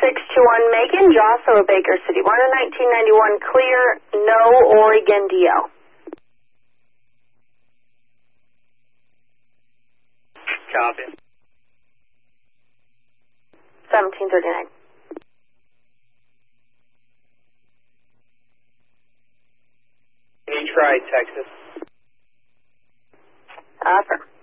621 Macon, Joshua, Baker City. 1991 clear, no Oregon DO. Copy. 1739. Can you try Texas? Affirm.